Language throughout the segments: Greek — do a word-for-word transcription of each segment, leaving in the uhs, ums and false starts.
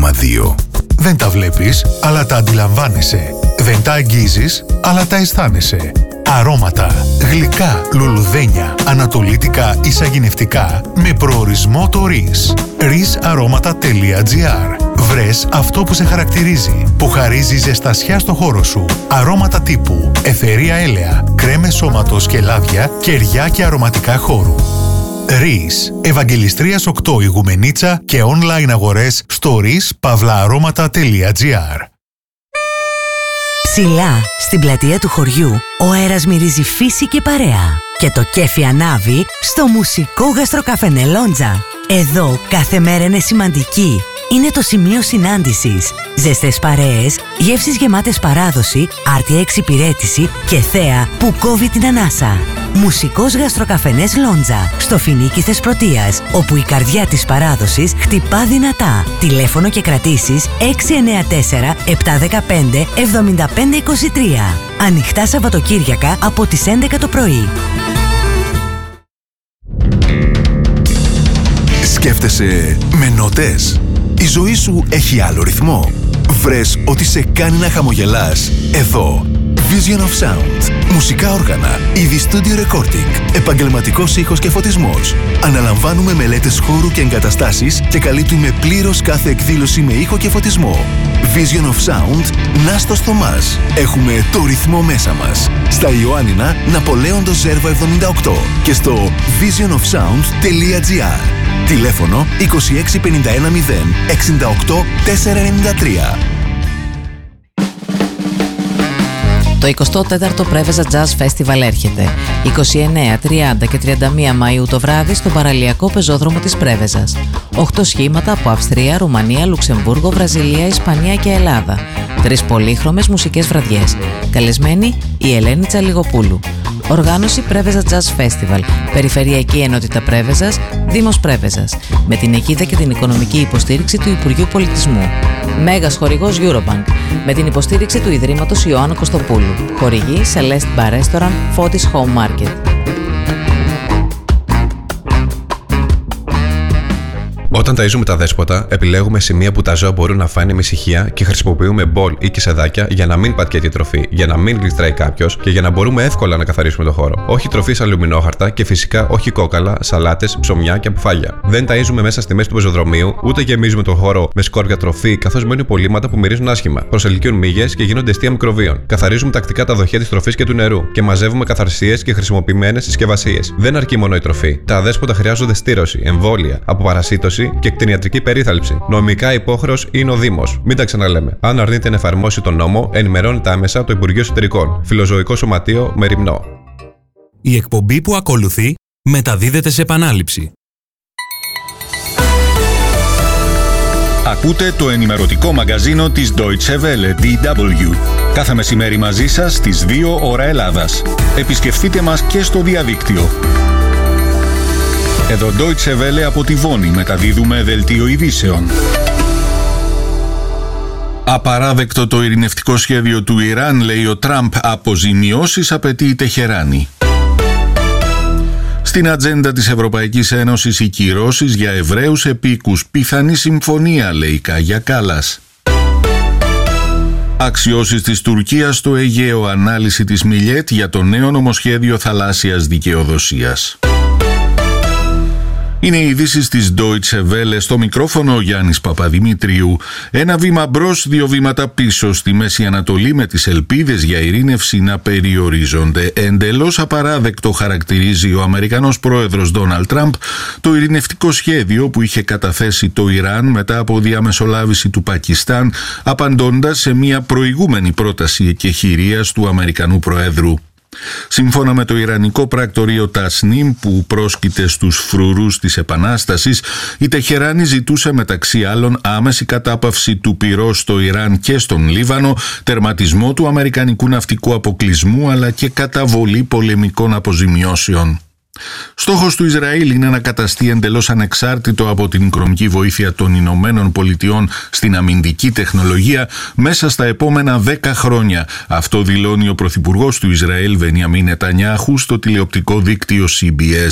κόμμα δύο. Δεν τα βλέπεις, αλλά τα αντιλαμβάνεσαι. Δεν τα αγγίζεις, αλλά τα αισθάνεσαι. Αρώματα, γλυκά, λουλουδένια, ανατολίτικα ή σαγηνευτικά με προορισμό το ριζ. ριζ αρώματα τελεία τζι άρ. Βρες αυτό που σε χαρακτηρίζει, που χαρίζει ζεστασιά στο χώρο σου. Αρώματα τύπου αιθερία έλαια, κρέμες σώματος και λάδια, κεριά και αρωματικά χώρου. ριζ. Ευαγγελιστρίας οκτώ Ηγουμενίτσα και online αγορές στο ριζ παύλα αρώματα τελεία τζι άρ. Ψηλά, στην πλατεία του χωριού, ο αέρας μυρίζει φύση και παρέα. Και το κέφι ανάβει στο μουσικό γαστροκαφενέ Λόντζα. Εδώ κάθε μέρα είναι σημαντική. Είναι το σημείο συνάντησης. Ζεστές παρέες, γεύσεις γεμάτες παράδοση, άρτια εξυπηρέτηση και θέα που κόβει την ανάσα. Μουσικός γαστροκαφενές Λόντζα, στο Φινίκι Θεσπρωτείας, όπου η καρδιά της παράδοσης χτυπά δυνατά. Τηλέφωνο και κρατήσεις έξι εννιά τέσσερα επτά ένα πέντε εβδομήντα πέντε είκοσι τρία. Ανοιχτά Σαββατοκύριακα από τις έντεκα το πρωί. Σκέφτεσαι με νότες? Η ζωή σου έχει άλλο ρυθμό? Βρες ότι σε κάνει να χαμογελάς εδώ. Vision of Sound. Μουσικά όργανα, είδη studio recording, επαγγελματικός ήχος και φωτισμός. Αναλαμβάνουμε μελέτες χώρου και εγκαταστάσεις και καλύπτουμε πλήρως κάθε εκδήλωση με ήχο και φωτισμό. Vision of Sound, Νάστος Θωμάς. Έχουμε το ρυθμό μέσα μας. Στα Ιωάννινα, Ναπολέοντος Ζέρβα εβδομήντα οκτώ και στο vision of sound τελεία τζι άρ. Τηλέφωνο είκοσι έξι πενήντα ένα μηδέν εξήντα οκτώ τετρακόσια ενενήντα τρία. Το εικοστό τέταρτο Πρέβεζα Jazz Festival έρχεται. είκοσι εννέα, τριάντα και τριάντα μία Μαΐου το βράδυ στο παραλιακό πεζόδρομο της Πρέβεζας. Οχτώ σχήματα από Αυστρία, Ρουμανία, Λουξεμβούργο, Βραζιλία, Ισπανία και Ελλάδα. Τρεις πολύχρωμες μουσικές βραδιές. Καλεσμένη η Ελένη Τσαλιγοπούλου. Οργάνωση Πρέβεζα Jazz Festival. Περιφερειακή Ενότητα Πρέβεζας, Δήμος Πρέβεζας. Με την αιγίδα και την οικονομική υποστήριξη του Υπουργείου Πολιτισμού. Μέγας χορηγός Eurobank. Με την υποστήριξη του Ιδρύματος Ιωάννου Κωστοπούλου. Χορηγή Celeste Bar Restaurant, Fotis Home Market. Όταν ταΐζουμε τα δέσποτα, επιλέγουμε σημεία που τα ζώα μπορούν να φάνε με ησυχία και χρησιμοποιούμε μπολ ή κισεδάκια για να μην πατιέται η τροφή, για να μην γλιστράει κάποιος και για να μπορούμε εύκολα να καθαρίσουμε το χώρο. Όχι τροφή σε αλουμινόχαρτα και φυσικά όχι κόκαλα, σαλάτες, ψωμιά και αποφάγια. Δεν ταΐζουμε μέσα στη μέση του πεζοδρομίου, ούτε γεμίζουμε τον χώρο με σκόρπια τροφή, καθώς μένουν υπολείμματα που μυρίζουν άσχημα, προσελκύουν μύγες και γίνονται αιστεία μικροβίων. Καθαρίζουμε τακτικά τα δοχεία της τροφής και του νερού και μαζεύουμε καθαρσίες και χρησιμοποιημένες συσκευασίες. Δεν αρκεί μόνο η τροφή. Τα δέσποτα χρειάζονται στήρωση, εμβόλια, αποπαρασίτωση και κτηνιατρική περίθαλψη. Νομικά υπόχρεος είναι ο Δήμος. Μην τα ξαναλέμε. Αν αρνείται να εφαρμόσει τον νόμο, ενημερώνεται άμεσα το Υπουργείο Εσωτερικών. Φιλοζωικό Σωματείο Μεριμνό. Η εκπομπή που ακολουθεί μεταδίδεται σε επανάληψη. Ακούτε το ενημερωτικό μαγκαζίνο της Deutsche Welle ντι ντάμπλιου. Κάθε μεσημέρι μαζί σας στις δύο ώρα Ελλάδας. Επισκεφτείτε μας και στο διαδίκτυο. Εδώ Deutsche Welle από τη Βόνη μεταδίδουμε δελτίο ειδήσεων. Απαράδεκτο το ειρηνευτικό σχέδιο του Ιράν, λέει ο Τραμπ, αποζημιώσεις απαιτεί η Τεχεράνη. Στην ατζέντα της Ευρωπαϊκής Ένωσης οι κυρώσεις για Εβραίους επίκους, πιθανή συμφωνία, λέει Κάγια Κάλλας. Αξιώσεις της Τουρκίας στο Αιγαίο, ανάλυση της Μιλιέτ για το νέο νομοσχέδιο θαλάσσιας δικαιοδοσίας. Είναι οι ειδήσεις της Deutsche Welle, στο μικρόφωνο ο Γιάννης Παπαδημητρίου. Ένα βήμα μπρος, δύο βήματα πίσω στη Μέση Ανατολή, με τις ελπίδες για ειρήνευση να περιορίζονται. Εντελώς απαράδεκτο χαρακτηρίζει ο Αμερικανός πρόεδρος Ντόναλντ Τραμπ το ειρηνευτικό σχέδιο που είχε καταθέσει το Ιράν μετά από διαμεσολάβηση του Πακιστάν, απαντώντας σε μια προηγούμενη πρόταση εκεχηρίας του Αμερικανού Προέδρου. Σύμφωνα με το ιρανικό πρακτορείο Τασνίμ, που πρόσκειται στους φρουρούς της Επανάστασης, η Τεχεράνη ζητούσε μεταξύ άλλων άμεση κατάπαυση του πυρός στο Ιράν και στον Λίβανο, τερματισμό του αμερικανικού ναυτικού αποκλεισμού αλλά και καταβολή πολεμικών αποζημιώσεων. Στόχος του Ισραήλ είναι να καταστεί εντελώς ανεξάρτητο από την οικονομική βοήθεια των Ηνωμένων Πολιτειών στην αμυντική τεχνολογία μέσα στα επόμενα δέκα χρόνια. Αυτό δηλώνει ο πρωθυπουργός του Ισραήλ, Βενιαμίν Νετανιάχου, στο τηλεοπτικό δίκτυο σι μπι ες.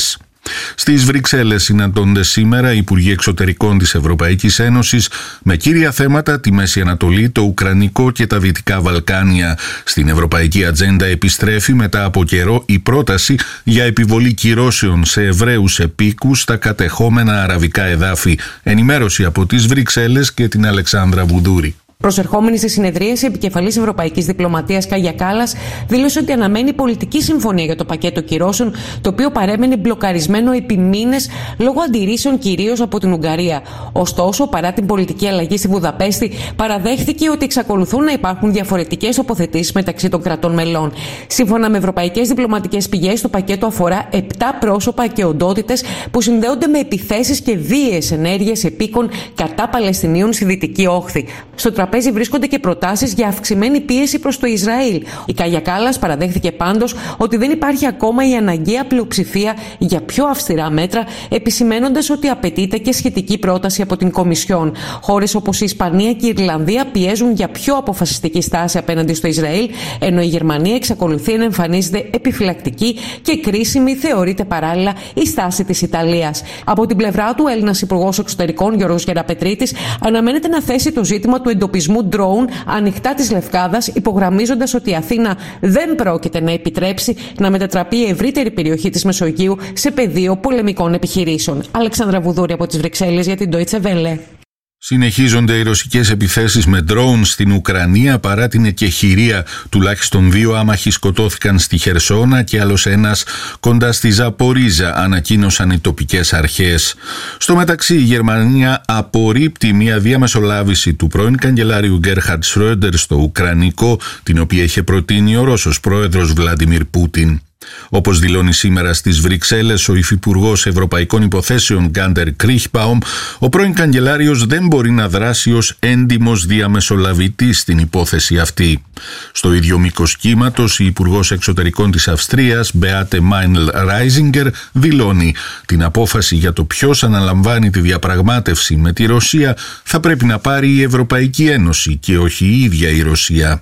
Στις Βρυξέλλες συναντώνται σήμερα οι Υπουργοί Εξωτερικών της Ευρωπαϊκής Ένωσης με κύρια θέματα τη Μέση Ανατολή, το Ουκρανικό και τα Δυτικά Βαλκάνια. Στην ευρωπαϊκή ατζέντα επιστρέφει μετά από καιρό η πρόταση για επιβολή κυρώσεων σε Εβραίους επίκους στα κατεχόμενα αραβικά εδάφη. Ενημέρωση από τις Βρυξέλλες και την Αλεξάνδρα Βουδούρη. Προσερχόμενη στη συνεδρίαση, επικεφαλής Ευρωπαϊκής Διπλωματίας Κάγια Κάλλας δήλωσε ότι αναμένει πολιτική συμφωνία για το πακέτο κυρώσεων, το οποίο παρέμενε μπλοκαρισμένο επί μήνες λόγω αντιρρήσεων κυρίως από την Ουγγαρία. Ωστόσο, παρά την πολιτική αλλαγή στη Βουδαπέστη, παραδέχθηκε ότι εξακολουθούν να υπάρχουν διαφορετικές τοποθετήσεις μεταξύ των κρατών μελών. Σύμφωνα με ευρωπαϊκές διπλωματικές πηγές, το πακέτο αφορά επτά πρόσωπα και οντότητες που συνδέονται με επιθέσεις και βίαιες ενέργειες επίκων κατά Παλαιστινίων στη Δυτική Όχθη. Στο τραπέζι βρίσκονται και προτάσεις για αυξημένη πίεση προς το Ισραήλ. Η Κάγια Κάλλας παραδέχθηκε πάντως ότι δεν υπάρχει ακόμα η αναγκαία πλειοψηφία για πιο αυστηρά μέτρα, επισημαίνοντας ότι απαιτείται και σχετική πρόταση από την Κομισιόν. Χώρες όπως η Ισπανία και η Ιρλανδία πιέζουν για πιο αποφασιστική στάση απέναντι στο Ισραήλ, ενώ η Γερμανία εξακολουθεί να εμφανίζεται επιφυλακτική και κρίσιμη θεωρείται παράλληλα η στάση της Ιταλίας. Από την πλευρά του, ο Έλληνας Υπουργός Εξωτερικών Γιώργος Γεραπετρίτης αναμένεται να θέσει το ζήτημα του εντοπισμού ντρόουν ανοιχτά της Λευκάδας, υπογραμμίζοντας ότι η Αθήνα δεν πρόκειται να επιτρέψει να μετατραπεί η ευρύτερη περιοχή της Μεσογείου σε πεδίο πολεμικών επιχειρήσεων. Αλεξάνδρα Βουδούρη από τις Βρυξέλλες για την Deutsche Welle. Συνεχίζονται οι ρωσικές επιθέσεις με ντρόουν στην Ουκρανία παρά την εκεχηρία. Τουλάχιστον δύο άμαχοι σκοτώθηκαν στη Χερσόνα και άλλος ένας κοντά στη Ζαπορίζα, ανακοίνωσαν οι τοπικές αρχές. Στο μεταξύ, η Γερμανία απορρίπτει μια διαμεσολάβηση του πρώην καγκελάριου Γκέρχαρτ Σρόιντερ στο Ουκρανικό, την οποία είχε προτείνει ο Ρώσος πρόεδρος Βλάντιμιρ Πούτιν. Όπως δηλώνει σήμερα στις Βρυξέλλες ο Υφυπουργός Ευρωπαϊκών Υποθέσεων Γκάντερ Κρίχπαουμ, ο πρώην καγκελάριος δεν μπορεί να δράσει ως έντιμος διαμεσολαβητής στην υπόθεση αυτή. Στο ίδιο μήκος κύματος, η Υπουργός Εξωτερικών της Αυστρίας, Μπεάτε Μάινελ Ράιζιγκερ, δηλώνει την απόφαση για το ποιος αναλαμβάνει τη διαπραγμάτευση με τη Ρωσία θα πρέπει να πάρει η Ευρωπαϊκή Ένωση και όχι η ίδια η Ρωσία.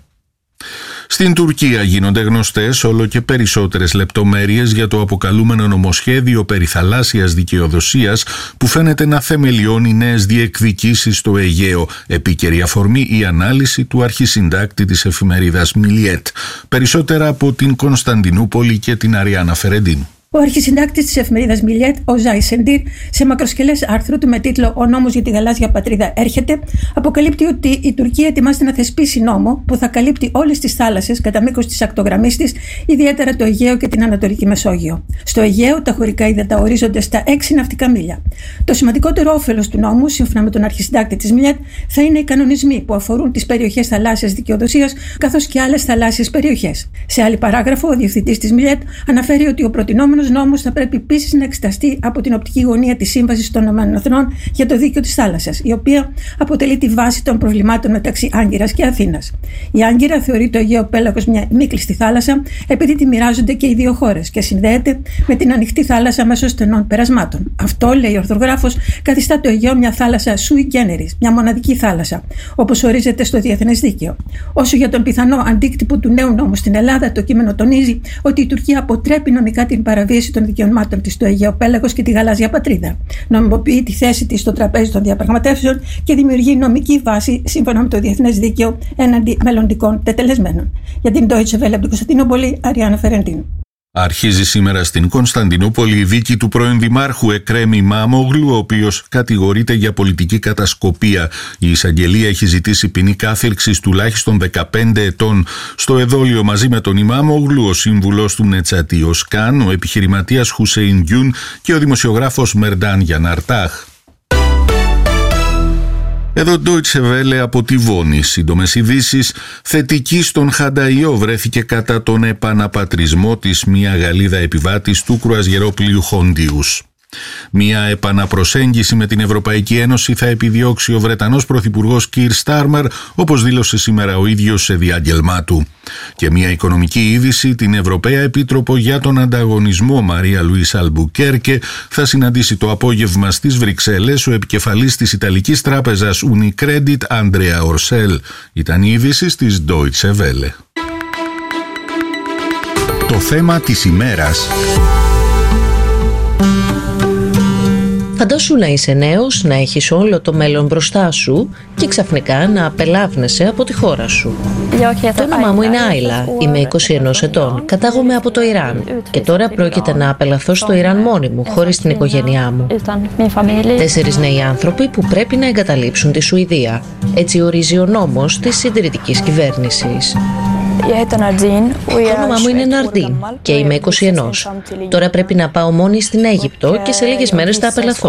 Στην Τουρκία γίνονται γνωστές όλο και περισσότερες λεπτομέρειες για το αποκαλούμενο νομοσχέδιο περί θαλάσσιας δικαιοδοσίας που φαίνεται να θεμελιώνει νέες διεκδικήσεις στο Αιγαίο. Επίκαιρη αφορμή η ανάλυση του αρχισυντάκτη της εφημερίδας Μιλιέτ. Περισσότερα από την Κωνσταντινούπολη και την Αριάννα Φερεντίνου. Ο αρχισυντάκτης της εφημερίδας Μιλιέτ, ο Ζάι Σεντήρ, σε μακροσκελές άρθρο του με τίτλο «Ο νόμος για τη γαλάζια πατρίδα έρχεται», αποκαλύπτει ότι η Τουρκία ετοιμάζεται να θεσπίσει νόμο που θα καλύπτει όλες τις θάλασσες κατά μήκος της ακτογραμμής της, ιδιαίτερα το Αιγαίο και την Ανατολική Μεσόγειο. Στο Αιγαίο, τα χωρικά ύδατα ορίζονται στα έξι ναυτικά μίλια. Το σημαντικότερο όφελος του νόμου, σύμφωνα με τον αρχισυντάκτη της Μιλιέτ, θα είναι οι κανονισμοί που αφορούν τις περιοχές θαλάσσιας δικαιοδοσίας καθώς και άλλες θαλάσσιες περιοχές. Σε άλλη παράγραφο, ο διευθυντής της Μιλιέτ αναφέρει ότι ο προτινόμενος νόμος θα πρέπει επίσης να εξεταστεί από την οπτική γωνία της Σύμβασης των Ηνωμένων Εθνών για το Δίκαιο της Θάλασσας, η οποία αποτελεί τη βάση των προβλημάτων μεταξύ Άγκυρας και Αθήνας. Η Άγκυρα θεωρεί το Αιγαίο πέλαγος μια μη κλειστή θάλασσα, επειδή τη μοιράζονται και οι δύο χώρες και συνδέεται με την ανοιχτή θάλασσα μέσω στενών περασμάτων. Αυτό, λέει ο ορθογράφος, καθιστά το Αιγαίο μια θάλασσα sui generis, μια μοναδική θάλασσα, όπως ορίζεται στο διεθνές δίκαιο. Όσο για τον πιθανό αντίκτυπο του νέου νόμου στην Ελλάδα, το κείμενο τονίζει ότι η Τουρκία αποτρέπει νομικά την παραβίαση των δικαιωμάτων της στο Αιγαίο πέλαγος και τη γαλάζια πατρίδα. Νομιμοποιεί τη θέση της στο τραπέζι των διαπραγματεύσεων και δημιουργεί νομική βάση σύμφωνα με το διεθνές δίκαιο έναντι μελλοντικών τετελεσμένων. Για την Deutsche Welle από την Κωνσταντινούπολη, Αριάννα Φερεντίνου. Αρχίζει σήμερα στην Κωνσταντινούπολη η δίκη του πρώην Δημάρχου Εκρέμ Ιμάμογλου, ο οποίος κατηγορείται για πολιτική κατασκοπία. Η εισαγγελία έχει ζητήσει ποινή κάθυρξης τουλάχιστον δεκαπέντε ετών. Στο εδόλιο μαζί με τον Ιμάμογλου, ο σύμβουλος του Νετσατί Οσκάν, ο επιχειρηματίας Χουσέιν Γκιούν και ο δημοσιογράφος Μερντάν Γιαναρτάχ. Εδώ Deutsche Welle από τη Βόνη. Σύντομες ειδήσεις. Θετική στον Χανταϊό βρέθηκε κατά τον επαναπατρισμό της μια Γαλλίδα επιβάτης του κρουαζιερόπλοιου Χόντιους. Μια επαναπροσέγγιση με την Ευρωπαϊκή Ένωση θα επιδιώξει ο Βρετανός Πρωθυπουργός Κίρ Στάρμερ, όπως δήλωσε σήμερα ο ίδιος σε διάγγελμά του. Και μια οικονομική είδηση, την Ευρωπαία Επίτροπο για τον Ανταγωνισμό Μαρία Λουίσα Αλμπουκέρκε θα συναντήσει το απόγευμα στις Βρυξέλλες ο επικεφαλής της Ιταλικής Τράπεζας Unicredit Andrea Orcel. Ήταν η είδηση της Deutsche Welle. Το θέμα της ημέρας. Φαντάσου να είσαι νέος, να έχεις όλο το μέλλον μπροστά σου και ξαφνικά να απελάβνεσαι από τη χώρα σου. Το όνομά μου είναι Άιλα, είμαι είκοσι ένα ετών, κατάγομαι από το Ιράν και τώρα πρόκειται να απελαθώ στο Ιράν μόνη μου, χωρίς την οικογένειά μου. Τέσσερις νέοι άνθρωποι που πρέπει να εγκαταλείψουν τη Σουηδία. Έτσι ορίζει ο νόμος της συντηρητικής κυβέρνησης. Το όνομά μου είναι Ναρντίν και είμαι είκοσι ένα. Τώρα πρέπει να πάω μόνη στην Αίγυπτο και σε λίγες μέρες θα απελαθώ.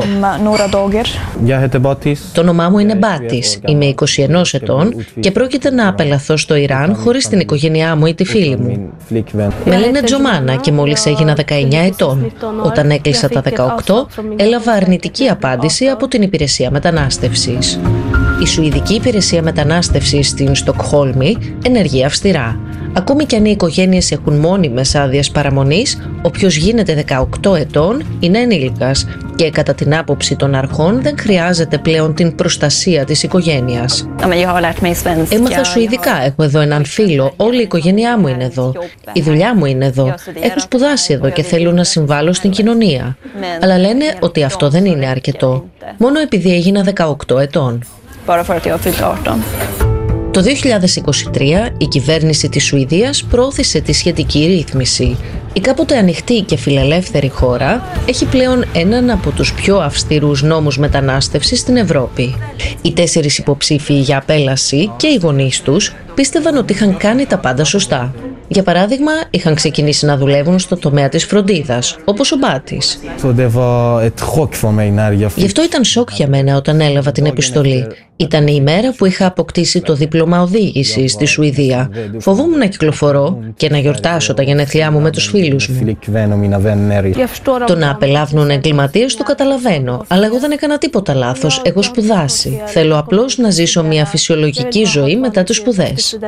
Το όνομά μου είναι Μπάτης, είμαι είκοσι ένα ετών και πρόκειται να απελαθώ στο Ιράν χωρίς την οικογένειά μου ή τη φίλη μου. Με λένε Τζομάνα και μόλις έγινα δεκαεννιά ετών. Όταν έκλεισα τα δεκαοκτώ, έλαβα αρνητική απάντηση από την υπηρεσία μετανάστευσης. Η Σουηδική Υπηρεσία Μετανάστευσης στην Στοκχόλμη ενεργεί αυστηρά. Ακόμη κι αν οι οικογένειες έχουν μόνιμες άδειες παραμονής, όποιος γίνεται δεκαοκτώ ετών είναι ενήλικας και κατά την άποψη των αρχών δεν χρειάζεται πλέον την προστασία της οικογένειας. Έμαθα σουηδικά, έχω εδώ έναν φίλο, όλη η οικογένειά μου είναι εδώ. Η δουλειά μου είναι εδώ. Έχω σπουδάσει εδώ και θέλω να συμβάλλω στην κοινωνία. Αλλά λένε ότι αυτό δεν είναι αρκετό. Μόνο επειδή έγινα δεκαοκτώ ετών. Το δύο χιλιάδες είκοσι τρία η κυβέρνηση της Σουηδίας προώθησε τη σχετική ρύθμιση. Η κάποτε ανοιχτή και φιλελεύθερη χώρα έχει πλέον έναν από τους πιο αυστηρούς νόμους μετανάστευσης στην Ευρώπη. Οι τέσσερις υποψήφιοι για απέλαση και οι γονείς τους πίστευαν ότι είχαν κάνει τα πάντα σωστά. Για παράδειγμα, είχαν ξεκινήσει να δουλεύουν στο τομέα της φροντίδας, όπως ο Μπάτης. Γι' αυτό ήταν σοκ για μένα όταν έλαβα την επιστολή. Ήταν η ημέρα που είχα αποκτήσει το δίπλωμα οδήγησης στη Σουηδία. Φοβόμουν να κυκλοφορώ και να γιορτάσω τα γενέθλιά μου με τους φίλους μου. Το να απελάβνουν εγκληματίες το καταλαβαίνω, αλλά εγώ δεν έκανα τίποτα λάθος. Έχω σπουδάσει. Θέλω απλώς να ζήσω μια φυσιολογική ζωή μετά τις σπουδές.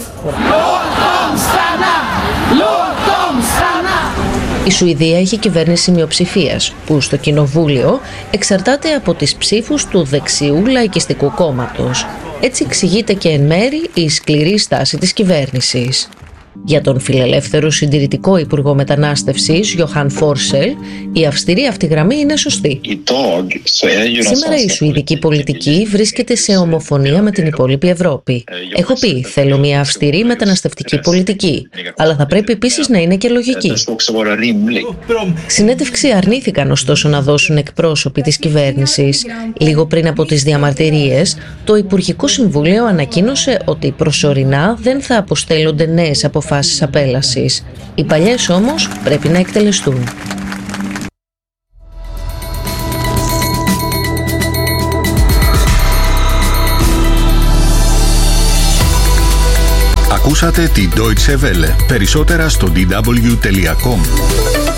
Η Σουηδία έχει κυβέρνηση μειοψηφίας, που στο κοινοβούλιο εξαρτάται από τις ψήφους του δεξιού λαϊκιστικού κόμματος. Έτσι εξηγείται και εν μέρη η σκληρή στάση της κυβέρνησης. Για τον φιλελεύθερο συντηρητικό Υπουργό Μετανάστευσης, Γιοχάν Φόρσελ, η αυστηρή αυτή γραμμή είναι σωστή. Σήμερα η σουηδική πολιτική βρίσκεται σε ομοφωνία με την υπόλοιπη Ευρώπη. Έχω πει, θέλω μια αυστηρή μεταναστευτική πολιτική, αλλά θα πρέπει επίσης να είναι και λογική. Συνέντευξη αρνήθηκαν ωστόσο να δώσουν εκπρόσωποι της κυβέρνησης. Λίγο πριν από τις διαμαρτυρίες, το Υπουργικό Συμβούλιο ανακοίνωσε ότι προσωρινά δεν θα αποστέλλονται νέες αποφάσεις φάσεις απέλασης. Οι παλιές όμως πρέπει να εκτελεστούν. Ακούσατε την Deutsche Welle. Περισσότερα στο ντι ντάμπλιου τελεία κομ.